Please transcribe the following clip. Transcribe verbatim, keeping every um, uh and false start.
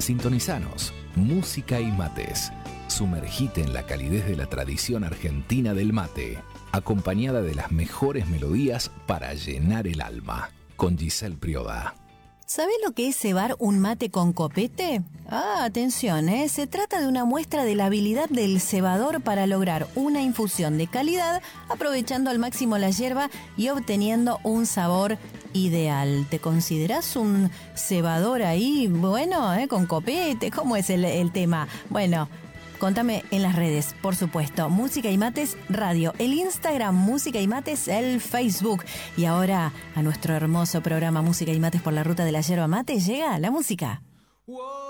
Sintonizanos, Música y Mates. Sumergite en la calidez de la tradición argentina del mate, acompañada de las mejores melodías para llenar el alma. Con Giselle Prioda. ¿Sabés lo que es cebar un mate con copete? Ah, atención, ¿eh? Se trata de una muestra de la habilidad del cebador para lograr una infusión de calidad, aprovechando al máximo la yerba y obteniendo un sabor ideal. ¿Te considerás un cebador ahí, bueno, ¿eh? Con copete? ¿Cómo es el, el tema? Bueno, contame en las redes, por supuesto. Música y Mates Radio, el Instagram Música y Mates, el Facebook. Y ahora a nuestro hermoso programa Música y Mates por la ruta de la yerba mate llega la música.